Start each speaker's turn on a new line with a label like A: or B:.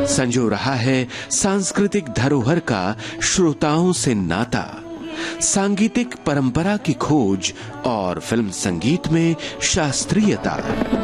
A: संजो रहा है सांस्कृतिक धरोहर का श्रोताओं से नाता, सांगीतिक परंपरा की खोज और फिल्म संगीत में शास्त्रीयता।